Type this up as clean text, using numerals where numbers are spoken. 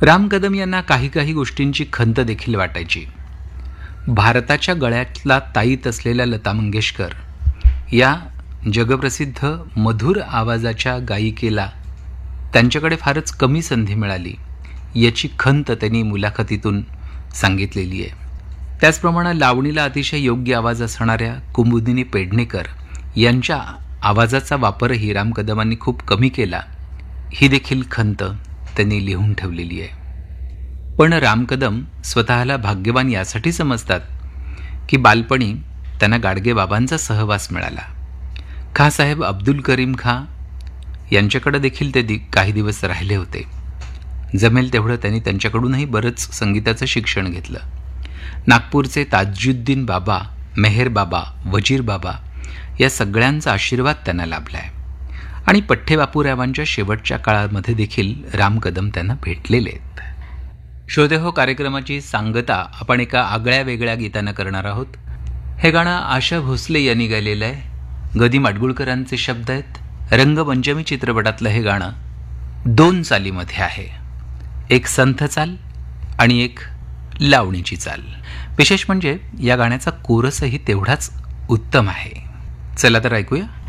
राम कदम यांना काही काही गोष्टींची खंत देखील वाटायची. भारताच्या गळ्यातला ताईत असलेल्या लता मंगेशकर या जगप्रसिद्ध मधुर आवाजाच्या गायिकेला त्यांच्याकडे फारच कमी संधी मिळाली याची खंत त्यांनी मुलाखतीतून सांगितलेली आहे. त्याचप्रमाणे लावणीला अतिशय योग्य आवाज असणाऱ्या कुमुदिनी पेडणेकर यांच्या आवाजाचा वापरही राम कदमांनी खूप कमी केला, ही देखील खंत त्यांनी लिहून ठेवलेली आहे. पण राम कदम स्वतःला भाग्यवान यासाठी समजतात की बालपणी त्यांना गाडगेबाबांचा सहवास मिळाला. खाँसाहेब अब्दुल करीम खाँ यांच्याकडे देखील ते काही दिवस राहिले होते. जमेल तेवढं त्यांनी त्यांच्याकडूनही बरंच संगीताचं शिक्षण घेतलं. नागपूरचे ताजुद्दीन बाबा, मेहर बाबा, वजीर बाबा या सगळ्यांचा आशीर्वाद त्यांना लाभला आहे. आणि पठ्ठे बापूरावांच्या शेवटच्या काळामध्ये देखील राम कदम त्यांना भेटलेले आहेत. श्रोते हो, कार्यक्रमाची सांगता आपण एका आगळ्या वेगळ्या गीतानं करणार आहोत. हे गाणं आशा भोसले यांनी गायलेलं आहे. गदी माडगुळकरांचे शब्द आहेत. रंगपंचमी चित्रपटातलं हे गाणं 2 चालीमध्ये आहे. एक संथ चाल आणि एक लावणीची चाल. विशेष म्हणजे या गाण्याचा कोरसही तेवढाच उत्तम आहे. चला तर ऐकूया.